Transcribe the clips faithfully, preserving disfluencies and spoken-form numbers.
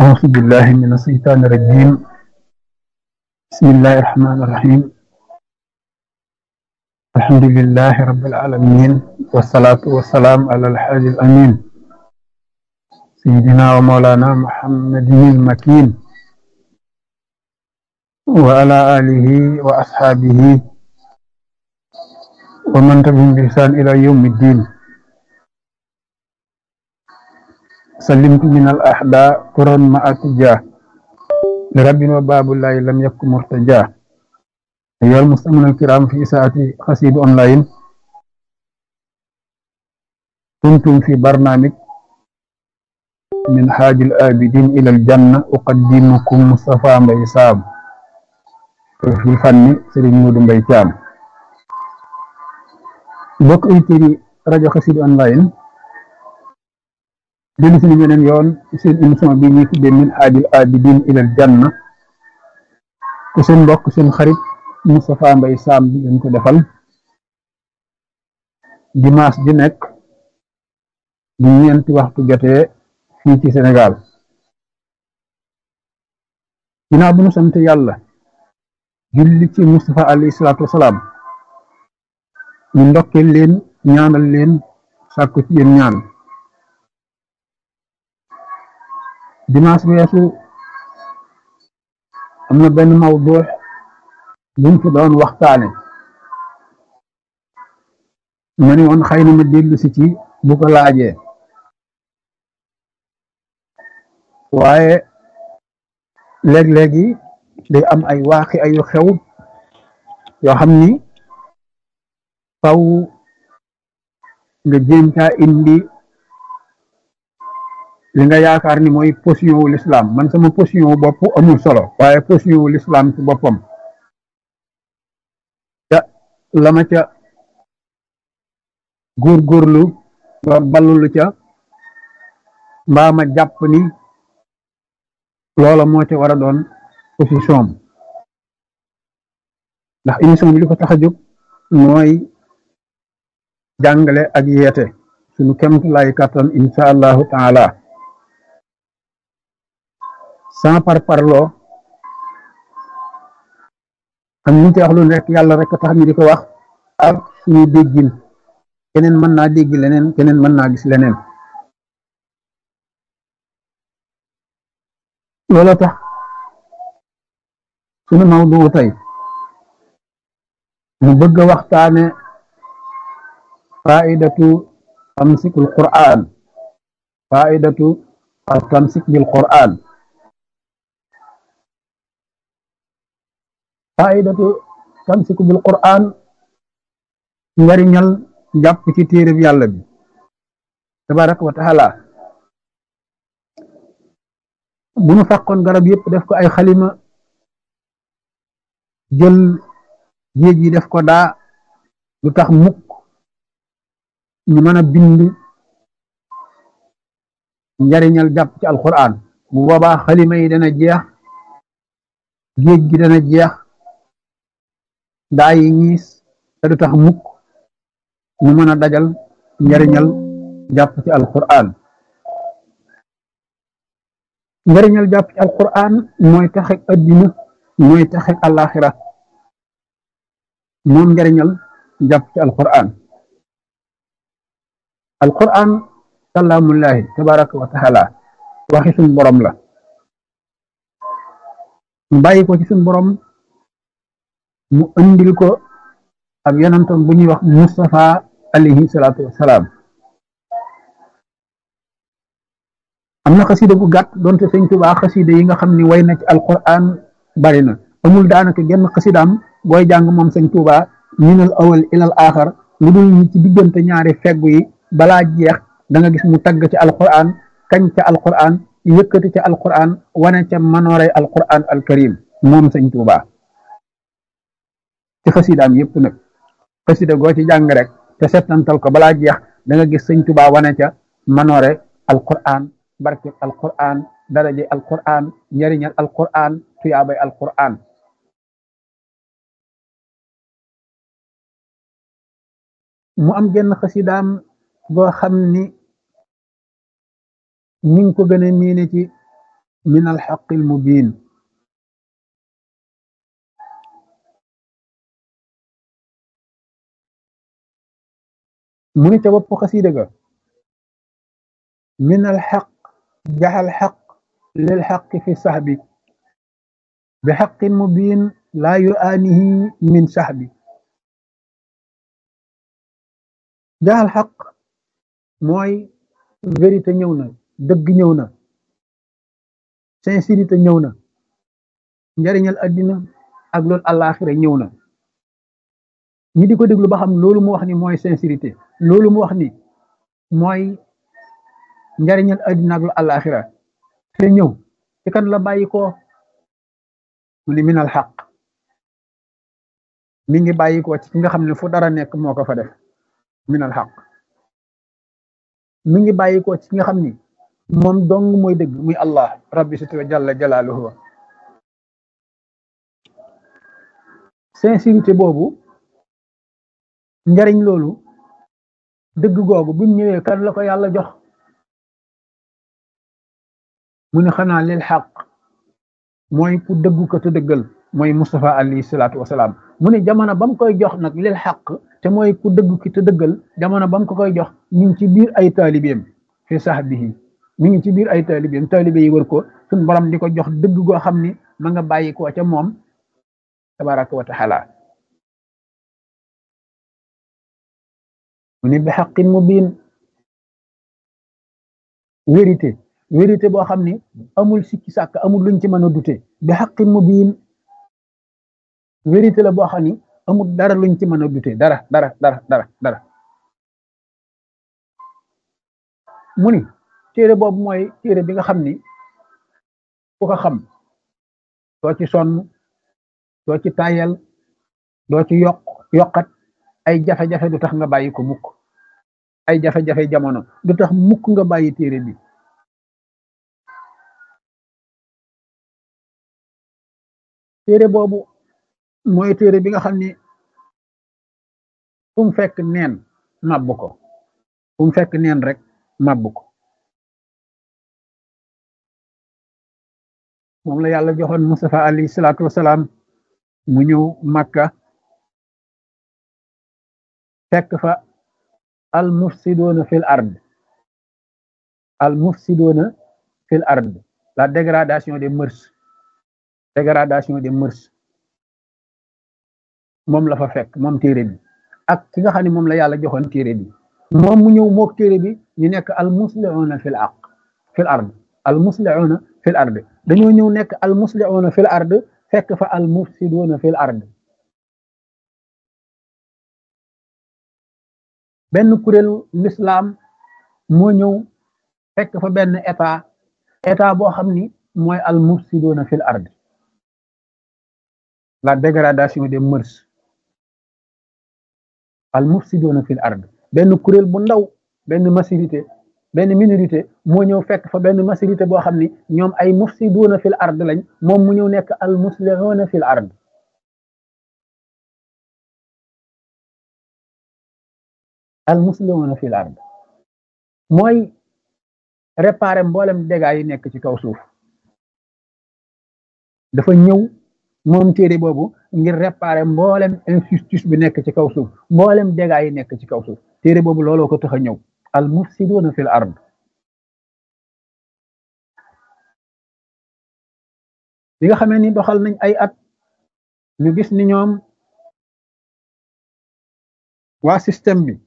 أعوذ بالله من الشيطان الرجيم. بسم الله الرحمن الرحيم. الحمد لله رب العالمين، والصلاة والسلام على الحادي الأمين سيدنا ومولانا محمد المكين وعلى آله وأصحابه ومن تبعهم بإحسان إلى يوم الدين. سلمت من الأحداء قرا مع اتجاه لرب وباب الله لم يكن مرتجاه. أيها المستمعون الكرام، في ساعة قصيدة أونلاين كنتم في برنامج من حاج الآبدين إلى الجنة. أقدمكم مصطفى مباي سام، في الفن سيرين مودou Mbaye Thiam. mbokk auditeurs yi rajo Xassida online dellu si beneen yoon ci seen émission bi ñuy tuddee min haajil aabidiin ilal janna, te seen mbokk seen xarit Moustapha Mbaye Sam bi ngeen ko defal dimanche di nekk bu ñeenti waxtu jotee fii ci Sénégal. ginnaaw bu ñu sant yàlla julli ci Moustapha alayhi salaatu wasalaam, ñu ndokkeel leen ñaanal leen sàkku ci yéen ñaan. dimanche weesu am na benn mawdu buñ fi doon waxtaane, ma ni woon xëy na ma dellu si ci bu ko laajee, waaye léeg-léegi day am ay waaxi ayu xew yoo xam ni faw nga jéem caa indi li nga yaakaar ni mooy position wu l'islam. man sama position wu bopp amul solo, waaye position wu l'islam ci boppam ca la ma ca góorgóorlu ba ballulu ca mbaa ma jàpp ni loola moo ca war a doon position am, ndax émission bi li ko tax a jóg mooy jàngale ak yeete suñu kemt lay kattan insha allahu taala, sans par parloo. am ñu ci wax lu nekk yàlla rek tax ñu di ko wax ak suñu déggin. keneen mën naa dégg leneen, keneen mën naa gis leneen. loolu tax suñu mawdu tey mu bëgg a waxtaane faidatu tamsikul Qur'an, faidatu tamsik bil Qur'an. faidatu tamsiku bil Qur'an, njariñal jàpp ci téereb yàlla bi tabaraka wa taala. bu ñu fàqoon garab yëpp def ko ay xalima, jël géej yi def ko daa, lu tax mukk ñu mën a bind njariñal jàpp ci alquran. bu boobaa xalima yi dana jeex, géej gi dana jeex, daa yi ñiis, te du tax mukk ñu mën a dajal njariñal jàpp ci alquran. njariñal jàpp ci alquran mooy taxek addina, mooy taxek alaxira, moom njariñal jàpp ci alquran. alquran kalaamullahi tabaraka wa taala, waxi suñ borom la, mu bàyyi ko ci suñ borom, mu andil ko ab yonentam bu ñuy wax Mustafa alayhi salaatu wasalaam. am na xasida bu gàtt doonte sëñ Tuubaa xasida yi nga xam ni way na ci alquran bari na, amul daanaka genn xasidaam booy jàng moom sëñ Tuubaa minal awal ilal axar lu dul ñi ci diggante ñaari feggu yi balaa jeex da nga gis mu tagg ci alquran, kañ ca alquran, yëkkati ca alquran, wane ca manoorey alquran alkarim moom sëñ Tuubaa ci xasidaam yëpp nag. xasida goo ci jàng rek te settantal ko balaa jeex da nga gis sëñ Tuubaa wane ca manoore alquran, barke alquran, daraje alquran, njariñal alquran, tuyaabay alquran. mu am genn xasidaam boo xam ni ñu ngi ko gën a miine ci min alxaqi almubin mu ni ca bopp xasida ga min alxaq jaxal xaq lil xaq fi saxbi bi xaqin mubin laa yuaanihi min saxbi jaxal xaq mooy vérité ñëw na dëgg ñëw na sincérité ñëw na njariñal addina ak loolu àllaaxira ñëw na ñi di ko déglu ba xam loolu mu wax ni mooy sincérité loolu mu wax ni mooy njariñal addina ak lu àllaaxira te ñëw ci kan la bàyyi ko mu ni minal xaq mi ngi bàyyi ko ci ki nga xam ne fu dara nekk moo ko fa def minal xaq mi ngi bàyyi ko ci ki nga xam ni moom dong mooy dëgg muy allah rabbi sitwa jalla jalaaluhu sincérité boobu njariñ loolu dëgg googu buñ ñëwee kan la ko yàlla jox mu ne xanaa lil xaq mooy ku dëggu ko te dëggal mooy Mustafa alayhi salaatu wasalaam mu ne jamono ba mu koy jox nag lil xaq te mooy ku dëggu ki te dëggal jamono ba mu ko koy jox ñu ngi ci biir ay taalibeem fi sahbihi mi ngi ci biir ay taalibeem taalibe yi wër ko suñ borom di ko jox dëgg goo xam ni ma nga bàyyi ko ca moom tabaraka wa taala mu ne bi xaqin mubin vérité vérité boo xam ni amul sikki sàkk amul luñ ci mën a dute bi xaqin mubin vérité la boo xam ni amul dara luñ ci mën a dute dara dara dara dara dara mu ni téere boobu mooy téere bi nga xam ni ku ko xam doo ci sonn doo ci tayal doo ci yokk yokkat ay jafe-jafe du tax nga bàyyi ko mukk ay jafe-jafe jamono du tax mukk nga bàyyi téere bi téere boobu mooy téere bi nga xam ni fu mu fekk neen màbb ko fu mu fekk neen rek màbb ko moom la yàlla joxoon Mustafa alayhi salaatu wasalaam mu ñëw Makka fekk fa al mufsidoona fil ard al mufsidoona fil ard la dégradation des mœurs dégradation des mœurs moom la fa fekk moom téere bi ak ki nga xam ne moom la yàlla joxoon téere bi moom mu ñëw mook téere bi ñu nekk al muslihuuna fil aq fil ard al muslihuuna fil ard dañoo ñëw nekk al muslihuuna fil ard fekk fa al mufsiduuna fil ard benn kuréelu l'islam moo ñëw fekk fa benn état état boo xam ni mooy al mufsiduuna fil ard la dégradation des mœurs al mufsiduuna fil ard benn kuréel bu ndaw benn majorité benn minorité moo ñëw fekk fa benn majorité boo xam ni ñoom ay mufsiduuna fil ard lañ moom mu ñëw nekk al muslihuuna fil ard al muslihuuna fil ard mooy réparer mboolem dégâts yi nekk ci kaw suuf dafa ñëw moom téere boobu ngir réparer mboolem injustice bi nekk ci kaw suuf mboolem dégâts yi nekk ci kaw suuf téere boobu looloo ko tax a ñëw al mufsiduuna fil ard bi nga xamee ni doxal nañ ay at ñu gis ni ñoom waa système bi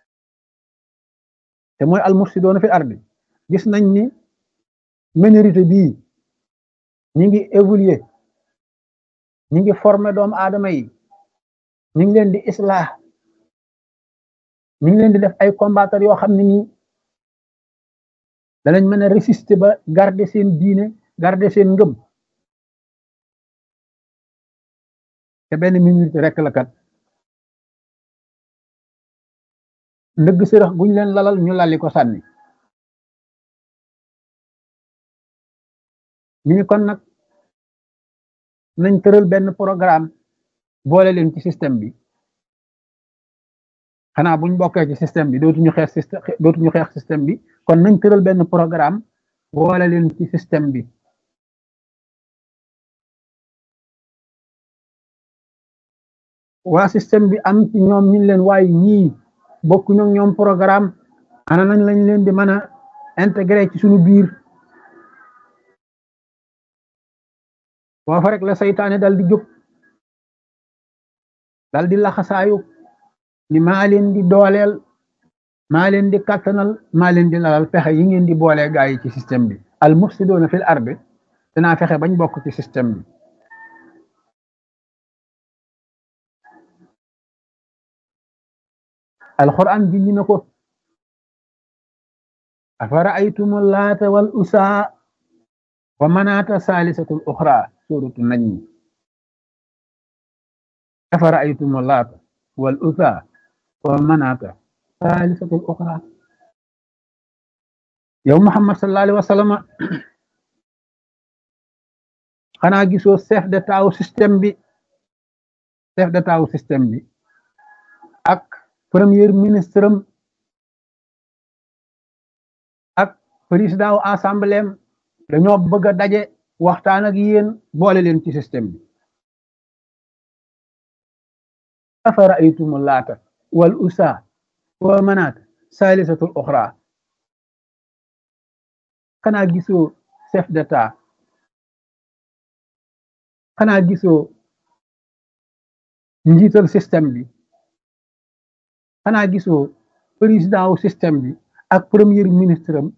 te mooy al mufsiduuna fil ard gis nañ ni minorité bii ñi ngi évoluer ñi ngi former doomu aadama yi ñi ngi leen di islah ñi ngi leen di def ay combattre yoo xam ne nii danañ mën a résister ba garder seen diine garder seen ngëm te benn minorité rek la kat ndëgg sërëx buñ leen lalal ñu lalli ko sànni ñu ni kon nag nañ tëral benn programme boole leen ci système bi xanaa buñ bokkee ci système bi dootuñu xeex système dootuñu xeex système bi kon nañ tëral benn programme boole leen ci système bi waa système bi am ci ñoom ñu leen waaye ñii bokku ñoom ñoom programme ana nañ lañ leen di mën a intégré ci suñu biir foofa rek la saytaane dal di jóg dal di laxasaayu ni maa leen di dooleel maa leen di kattanal maa leen di lalal pexe yi ngeen di boolee gaa yi ci système bi al mufsidoona fil ardi dinaa fexe bañ bokk ci système bi alquran ji ñu na ko afara aytum laata wal usaa wa manaata saalisatul uxra suratu najmi afara aytum laata wal usaa wa manaata saalisatul uxra yow Muhammad sallallahu alayhi wa sallam xanaa gisoo chef d'état wu système bi chef d'état wu système bi ak premier ministre am ak président wu assemblée am dañoo bëgg a daje waxtaan ak yéen boole leen ci système bi afara aytum laata wal usaa wa manaata saalisatul uxra xanaa gisoo chef d'état xanaa gisoo njiital système bi xanaa gisoo président wu système bi ak premier ministre am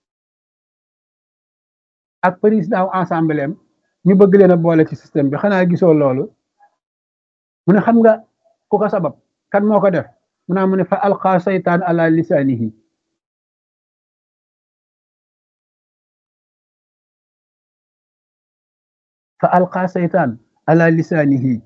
ak président wu assemblée am ñu bëgg leen a boole ci système bi xanaa gisoo loolu mu ne xam nga ku ko sabab kan moo ko def mu naa mu ne fa alqa saytaan ala lisaanihi fa alqa saytaan ala lisaanihi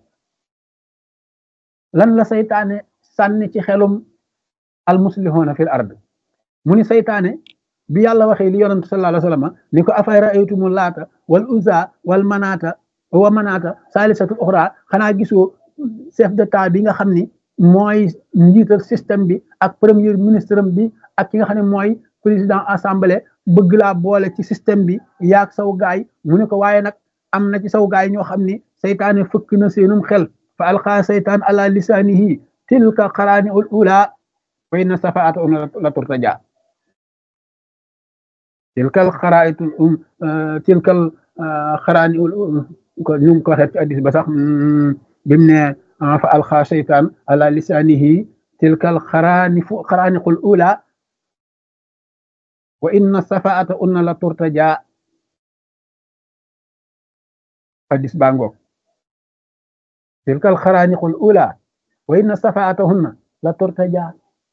lan la saytaane sànni ci xelum almuslihuuna fil ard mu ni saytaane bi yàlla waxee li yonent sallallahu alayhi wa sallam ni ko afay raaytumu laata wal uzza wal manaata wa manaata saalisatu uxra xanaa gisoo chef d'état bi nga xam ni mooy njiital système bi ak premier ministre bi ak ki nga xam ne mooy président assemblée bëgg laa boole ci système bi yaag saw gaay mu ne ko waaye nag am na ci saw gaay ñoo xam ni saytaane fëkk na seenum xel fa alqa saytaan ala lisaanihi tilka qaraani ul ula wa inna safaata una la turtaja tilkal xaraayitul um tilkal xaraani ul ko ñu ko waxee ci addis ba sax bim ne fa alqa saytaan ala lisaanihi tilkal xaraani fu xaraaniqul ula wa inna safaata una la turtaja addis baa ngoog tilkal xaraaniqul ula wa inna safaatahunna la turtaja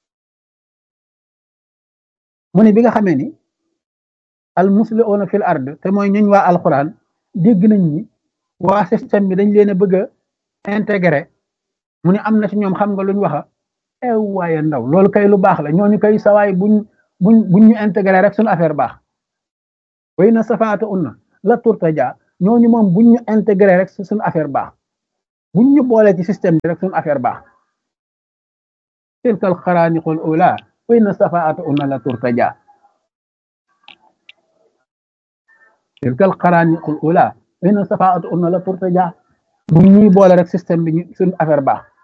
mu ne bi nga xamee ni al muslihuuna fil ard te mooy ñuñ waa alquran dégg nañ ni waa système bi dañ leen a bëgg a intégré mu ne am na ci ñoom xam nga luñ waxa ew waaye ndaw loolu kay lu baax la ñooñu kay sawaay buñ buñ buñ ñu intégré rek suñu affaire baax wa inna safaatahunna la turtaja ñooñu moom buñ ñu intégré rek suñu affaire baax buñ ñu boole ci système bi rek suñu affaire baax tilkal xaraaniqul ula wa inna safaatahunna la turtaja tilkal xaraaniqul ula wa inna safaatahunna la turtaja buñ ñuy boole rek système bi suñu affaire baax